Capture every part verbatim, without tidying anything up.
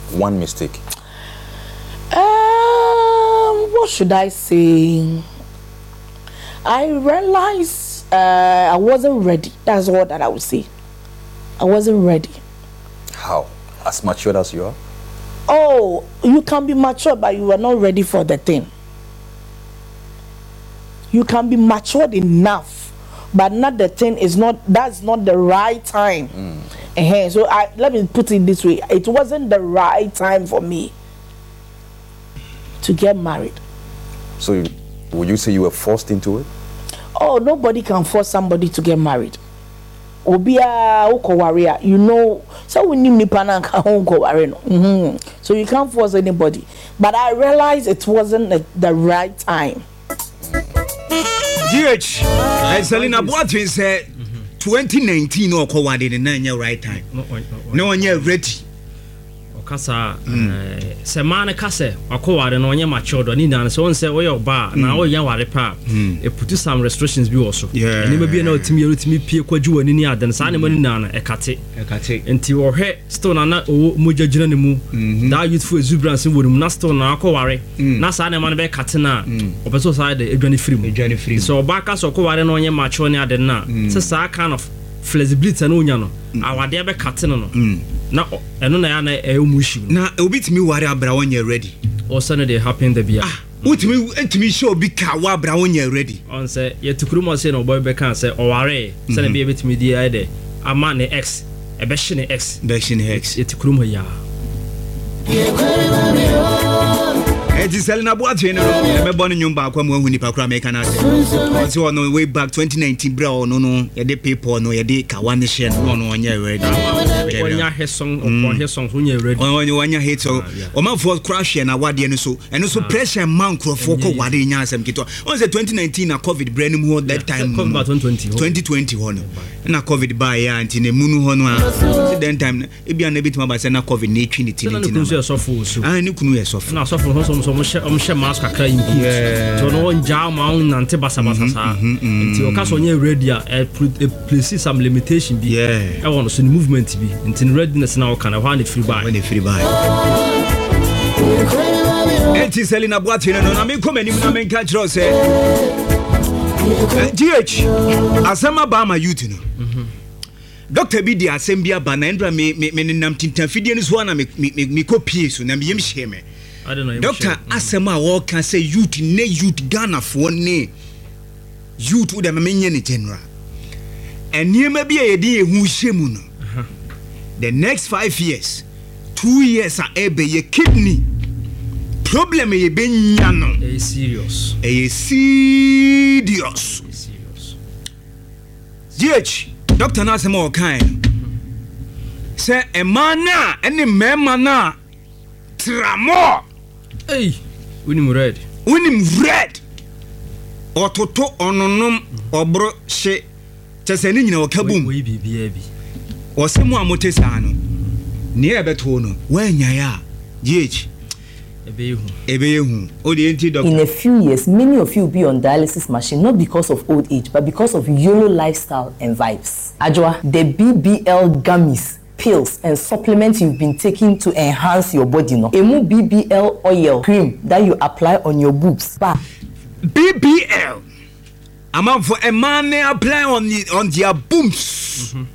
one mistake? Um, what should I say? I realized uh, I wasn't ready. That's all that I would say. I wasn't ready. How? As matured as you are? Oh, you can be mature, but you are not ready for the thing. You can be matured enough, but not the thing is not, that's not the right time. Mm. Uh-huh. So I, let me put it this way. It wasn't the right time for me to get married. So you, would you say you were forced into it? Oh, nobody can force somebody to get married. Obia uko you know, so we need nipa na nka honko ware no. So you can't force anybody. But I realized it wasn't the, the right time. G H, and Selena Boatwin said twenty nineteen or Kowadi in nine year right time. No one yet ready. Kasa semana kase akoware no onye matured oni dan so onse we your bar na wo yan ware pa e put some restrictions bi also eni ma bi na otimi yerotimi pie kwaju ani ni adan sa ne mani na na e kate e kate enti wo hwe still na na o mojagina ne mu that youthful exuberance wo mu na still na akoware na sa ne ma ne be kate na obeso side edwane free mu edwane free so ba kasa akoware no onye matured ni adan na se sa kind of flexibility no onya no awade be kate no no na eno na ya na e umushi na obitimi ware abra wonye ready o sane dey happen the bia ah utimi entimi show bi ka wa abra wonye ready on say yetukuru mo say no boy be kan say o ware sane be betimi di ai de ama ne x e be hye ne x be hye ne x yetukuru mo ya Eti Selena Boatwin no me bɔ no nyumba akwa mu ahu nipa kura me kana say so on way back twenty nineteen bra no no ye de paper no ye de ka one share no no onye ready onya he song on he song so onye ready onye onya hit so o man for crash na wade no so eno so pressure man crofo ko wade nya asem kito on say twenty nineteen na covid brand mu that time twenty twenty hono na covid ba ya anti ne munu hono a that time e bia na bitima ba say na covid na trinity na na so so so ah ni kunu ye so na so so so mo she mask akra improve so no on ja ma on nante basa basa sa nti o ka so onye ready a place some limitation bi e won so movement bi nti readiness na o kana when free buy when free buy enti Selena Boatwin no na me komani na me ka chiro say G H asema ba ma youth no Doctor B D asembia ba na ndra me me nam tintan fidie ni so na me me copy so na me yem hye me I don't know. Doctor asema wo kan say youth ne youth Ghana for ne youth wo dem menye ne general eniema bi e de ehu hyemu no the next five years two years are ebe ye kidney problem ye benya no e serious e serious serious G H doctor na asema wo kan say e man na ene mema na tramo hey unim red unim red ototo ononom obro hye chese ni nyina wakabum we bibia bi osemu amotesa no ne ebeto no wanya ya G ebehu ebehu odi doctor. In a few years many of you will be on dialysis machine not because of old age but because of YOLO lifestyle and vibes. Ajwa, the B B L gummies, pills and supplements you've been taking to enhance your body no emu B B L oil cream that you apply on your boobs back B B L amount for a man apply on the, on their boobs. Mm-hmm.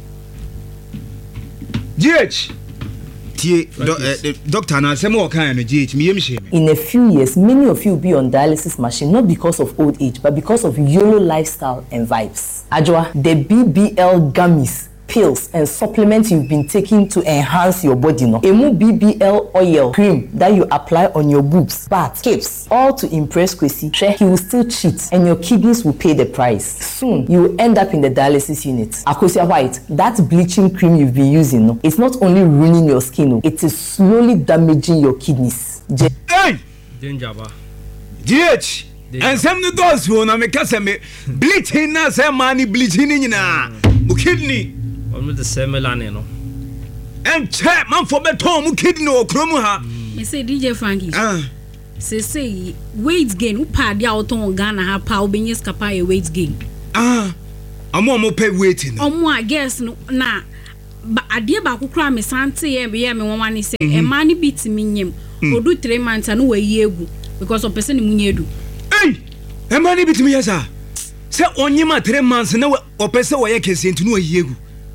G H T do, uh, doctor na say more kind G H me yem shame. In a few years many of you will be on dialysis machine not because of old age but because of YOLO lifestyle and vibes. Ajwa, the B B L gummies, pills and supplements you've been taking to enhance your body no emu B B L oil cream that you apply on your boobs but capes all to impress Kwesi. He will still cheat and your kidneys will pay the price. Soon you will end up in the dialysis unit. Akosia White, that bleaching cream you've been using no it's not only ruining your skin no it is slowly damaging your kidneys. Je- hey danger ba G H and some no those who na me kasa me bleaching na say money bleaching ni na mu kidney on the same lane no and check man for beton mu kidney o kromu ha me say D J Frankie ah say say weight gain u pa dia oton Ghana ha pa obenyes kapa e weight gain ah amo amo pay weight no omo I guess no na ba ade ba kokura me sante ye be ye me won wane say e ma ne bit me nyem odu three months anu wa yegu because of person munye edu eh e ma ne bit me yesa say onyema three months na o person wo ye kese ntunu wa yegu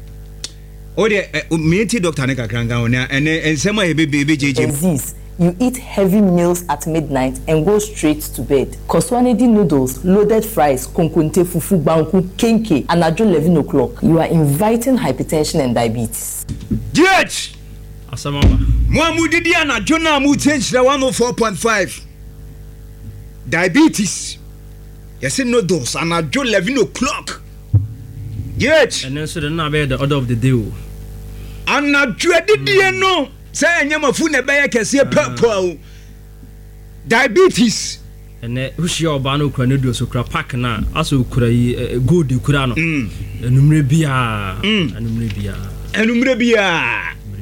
o de me ti doctor ne kakranga o na ene ensema e be be jeje disease. You eat heavy meals at midnight and go straight to bed. Koswanedi noodles, loaded fries, konkonte fufu banku, kenke, and at eleven o'clock. You are inviting hypertension and diabetes. Judge! Asamaba. Mwamu didi ana jona mu change na one oh four point five. Diabetes. Yes, noodles and at eleven o'clock. Judge! And then so the na be the order of the day. And at didi no. Say nyama fu na be yakese papa diabetes ene hushi oba na okura noodles okura pack na aso okura yi gold okura no enumre bia enumre bia enumre bia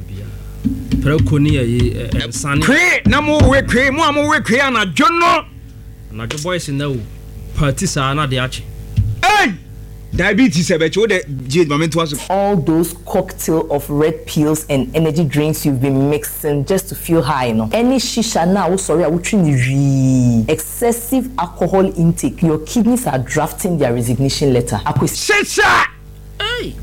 pero koni yi ensane kwe na mo we kwe mo am we kwe na jono na jo boys na wo party sa na de achi hey diabetes ebecho de je moment was all those cocktail of red pills and energy drinks you've been mixing just to feel high, you know. Any shisha now, sorry, I would treat excessive alcohol intake. Your kidneys are drafting their resignation letter. Shisha. Hey.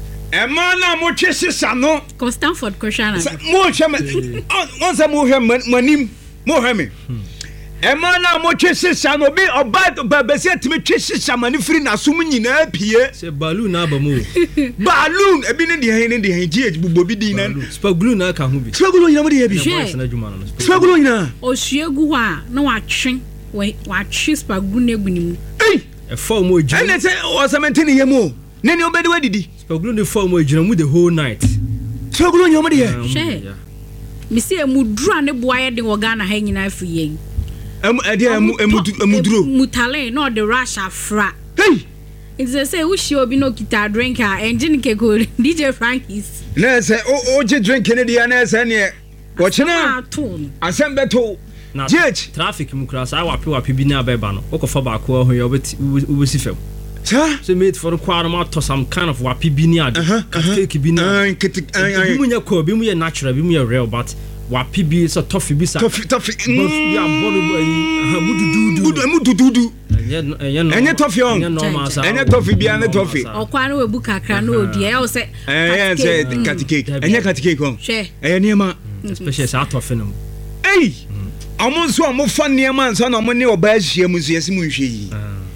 Emana mo shisha no. Ko Stanford question. Mo chama. Once mo hwe manim mo hwe me. Emana mo shisha no be oba babesi atime shisha mani free na sum nyina pie. Se balloon na ba mo. Balloon ebi ne de hen ne de hen gh bubo bi din na. Spagulu na ka ho bi. Spagulu nyina mo de bi. Spagulu nyina. Osuegu ho a na wa twen wa twi spagulu na egunim. Eh. E form mo ejina. Ene se o seventeen yemo. Ne ne obedi wadidi. Spagulu ne form mo ejina mu the whole night. Spagulu nyina mo de. She. Mi se emu dura ne boaye de Ghana ha nyina afi yen. Em ade emu emu duro. Mutale no the rush afra. Hey. It's a say who she obi no kita drink her engine ke go D J Frankie's. Na say o o je drink ne dia na say ne. Wo chena. Asem beto. Na Judge traffic mu kra sa wapi wapi bi na beba no. Okofa ba ko ho ye obeti obesi fam. Cha. So mate for kwa no to some kind of wapi bi ni ade. Cake bi na. Ah kiti ah. Bi mu nya ko bi mu ye natural bi mu ye real but wapi bi so toffee bi sa. Toffee toffee. Ya bono ha mudududu. Mudu mudududu. Enye toffee on. Enye toffee bi ane toffee. Okwa na we bu kakra na odi e o se. Eh say cat cake. Enye cat cake on. Eh niema. Especially sa toffee no. Hey. Amon so amofa niema nso na mo ne oba ahia mu so yesi mu nhwe yi.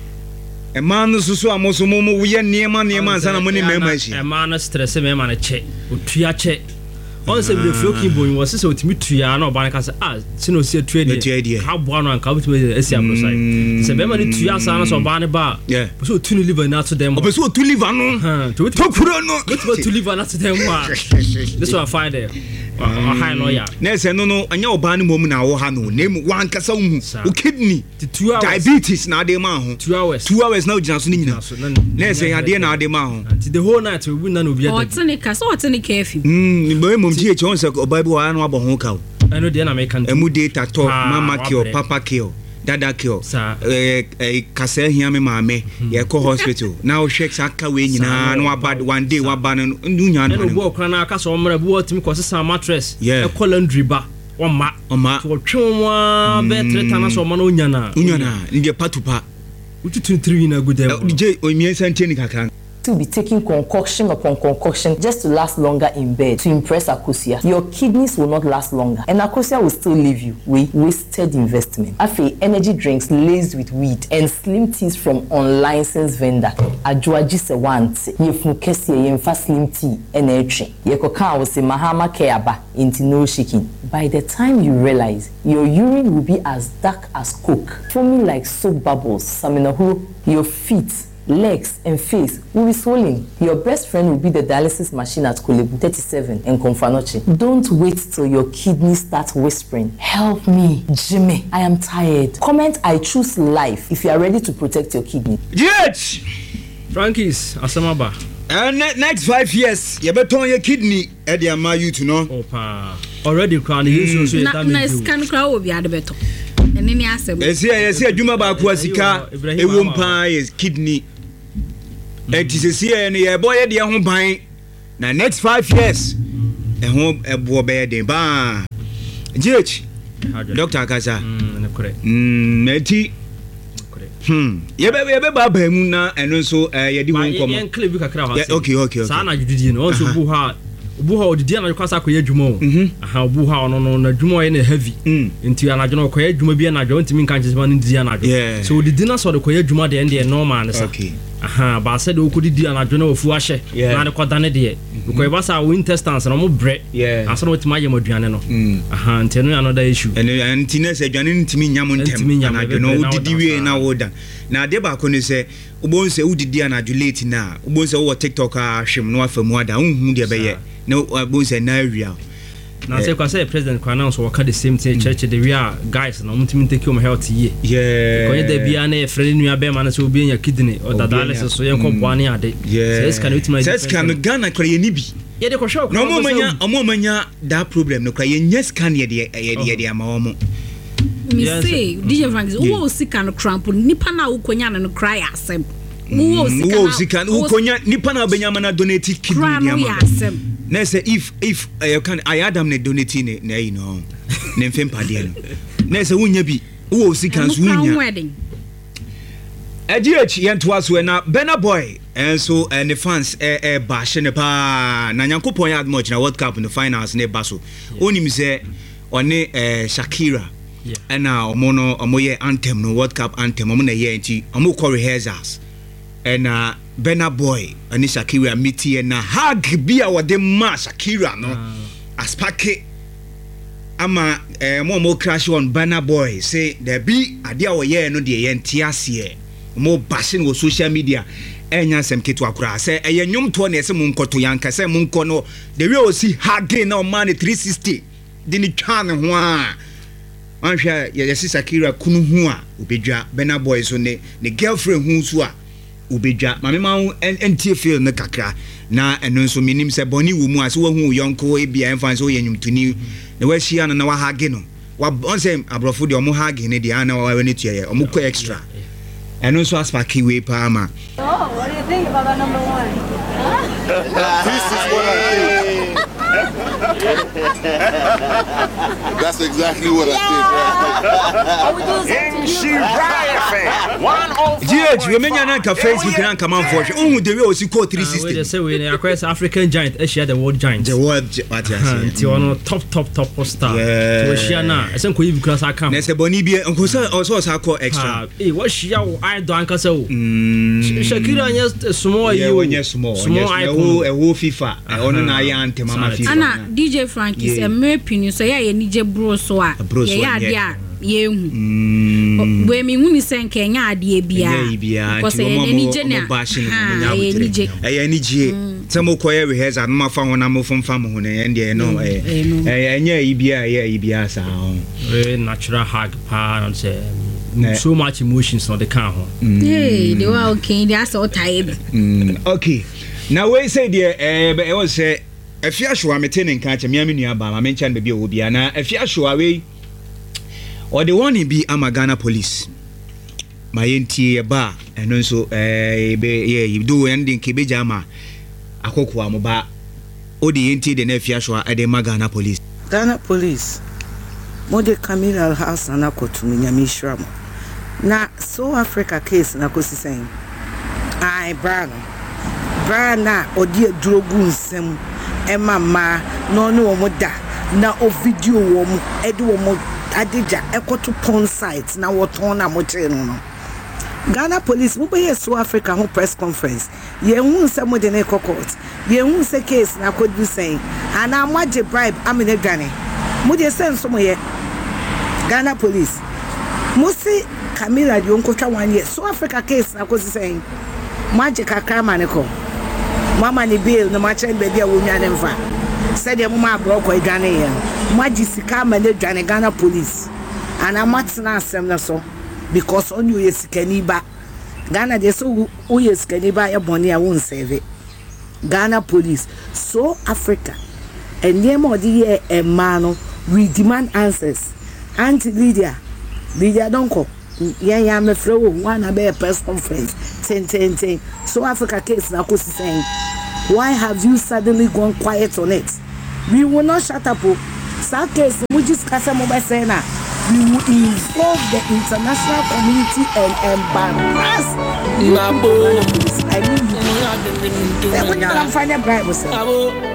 E man no so amon so mo wo ye niema niema nso na mo ne mema ahia. E man no stress mema na che. Otua che. On se be floki boy was so timi tua na oba ka say ah sino se tua die ka boa no anka bitimi esi abrosai se be ma ni tua sa na so oba ne ba so tu ni liver na to dem obe so tu liver no to kuro no bitimi tu liver na to dem wa this one find there a high lawyer na se no no anya oba ne mom na wo ha no name wan kasa hu o kidney diabetes na de ma ho two hours two hours na ojina so ni nyina na se ade na ade ma ho the whole night we na no bi o tini ka so o tini kefi mm be mom G H on se oba bi wa na abo ho ka o eno de na me kan emu data talk mama kill papa kill dada kill eh eh kasa hia me maame ye ko hospital na o hwek aka we nyina na wa bad one day wa ba no nya no bo okra na aka so mra bi watimi ko sesa mattress e ko laundry ba o ma o ma to twonwa be treta na so ma no nya na nya na ndi patupa ututu three na good dem je o mi ensan tieni kakran to be taking concoction upon concoction just to last longer in bed to impress Akosia. Your kidneys will not last longer and Akosia will still leave you with wasted investment. Afe energy drinks laced with weed and slim teas from unlicensed vendor. Ajuaji se want yefun kesi yemfa slim tea energy. Yekoka was Mahama Keaba into no shaking. By the time you realize your urine will be as dark as coke, foaming like soap bubbles, Saminahu, your feet, legs and face will be swollen. Your best friend will be the dialysis machine at Kolebu thirty-seven and Komfanochi. Don't wait till your kidneys start whispering, "Help me, Jimmy, I am tired." Comment "I choose life" if you are ready to protect your kidney. Yes! Frankie's Asamaba. And uh, next five years, you better on your kidney at the ama you to know. Opa. Already crowned you so that means can crow will be at the better. And then yes, yes, yes, yes, Juma Bakwasika, a womb pie is kidney. Et is a see any boy at the home pine. na next five years ɛho ɛboɔ bɛyɛ den baa G H Doctor Akasa mm correct mm meti hmm yebe yebe ba ba mu na ɛno nso yɛdi ho nkɔmɔ yɛn clip bi kakra ha okay okay saa na dwudidi no also bu ha bu ha odidi na kwasa akɔyɛ adwuma o aha bu ha ono no na adwuma yɛ na heavy nti anadwo no kɔyɛ adwuma bi na adwo ntimi nka nkyesema no didi anadwo so odidi na so de kɔyɛ adwuma de ende normal ne sa okay aha ba sɛ de okɔdidi anadwo na ofu ahyɛ na de kɔda ne de kɔyɛ ba sa intestines na mo bre aso no tima yɛ maduane no aha nti no another issue ɛno nti na sɛ adwane ntimi nyam ntem anadwo no odidi wie na woda na de ba ko ne sɛ ubon sɛ udidi anadwo late na ubon sɛ wo TikTok a hwem no afa mu ada unhu de bɛyɛ na ubon sɛ na awia na say kwa say president kwa announce work the same thing church the we are guys na mutimi take your health ye yeah ko da bia na frɛ nua be ma na so obi nya kidney or dialysis so yen ko boane ade say scan utima say scan Ghana kra ye ni bi ye de ko show no mo manya omo manya that problem no kra ye nya scan ye de ye de ama omo me say D J Frank wo sika no cramp nipa na wo konya no cry asem wo sika wo sika wo konya nipa na obenya ma na donate kidney dia ma na say if if you can I adam ne donate ne na you know ne mfem pade no na say wunya bi wo sika so wunya edi echi yento aso na Burna Boy enso ne fans eh eh ba hye ne pa na Nyankopon ya admo na World Cup no finals ne ba so onim say one eh Shakira na omo no omo ye anthem no World Cup anthem omo na ye nti omo call rehearsals and uh Burna Boy and Shakira meeting na hug bi a wode ma Shakira no aspake ama eh mo mo crash on Burna Boy say there be ade a wo ye no de ye ntiase mo bashing on social media enya sem ketu akura say eye nwom to na ese mo nkoto yanka say mo nko no the way o si hug na o man three sixty de ni twa ne ho a anhwa ye Shakira kunu hu a obedwa Burna Boy so ne ne girlfriend hu so a ubedwa mame ma entie feel ne kakra na eno nso minim se boni wo mu ase wo hu yonko e bia emfa so yanyumtuni na wa hia na wa hage no wa on say abrofo de omo hage ne de ana wa we ne tuye omo ko extra eno nso aspaki we pa ma oh what do you think about our number one this is what I think that's exactly what yeah. I think right? She right one G H we menya na ka Facebook na ka man for ohun de we o si ko three sixty we dey say we na across African giant Asia the world giant the world what you say ti ono top top top star to Asia na esen ko yibi class account na se boni bi enko say o so sa ko extra eh what shia wo idol anka say o Shakira nya small you nya small small icon e wo FIFA ono na ya anthem ama FIFA ana D J Frank is a me opinion so ya ye ni je bro so a ye ya dia ye hu we mi hu ni sen Kenya ade bia because ye ni je na ha ye ni je eh ni je samo koye rehearsal ma fa wona mo fomfa mo ho ne ye ndie no eh eh enya yi bia ye bia sa eh natural hug pa and say so much emotions on the car ho hey they were okay they are so tired okay now we say there eh e was say afia hwo amete ne nka che miami nua ba ma mencha na bia wo bia na afia hwo awe or the one be ama Ghana police ma yentie ba eno nso eh be ye do ending ke beja ma akoko amoba o de yentie de na afia hwo ade ma Ghana police Ghana police mo de Camila house na kotu nyame hwam na South Africa case na kosisen ai brano brana odi adrogu nsem ema ma no no wo da na o video wo mu ede wo mu adija ekoto pon site na wo ton na mo kire no Ghana police mo be South Africa ho press conference ye hu nsem de na court ye hu se case na kodu sen ana amaje bribe amene dwane mo de sense mo ye Ghana police mo si Camila de onkotwa one year South Africa case na kodu sen maje kakra maneko mama ni bill no mache baby a wo nwane mfa said your mama bro ko dwane ye maji sika ma ne dwane Ghana police ana matna asem na so because on you yesikani ba Ghana de so wo yesikani ba e bone a won save Ghana police so Africa enye mo di ye e ma no we demand answers Auntie Lydia Lydia don't go yeah yeah me frɛ wo one na be press conference ten ten ten so Africa case na ko sisen Why have you suddenly gone quiet on it? We will not shut up. That case, we just Sayana. We will involve the international community and embarrass you. I mean, I'm finding bright myself.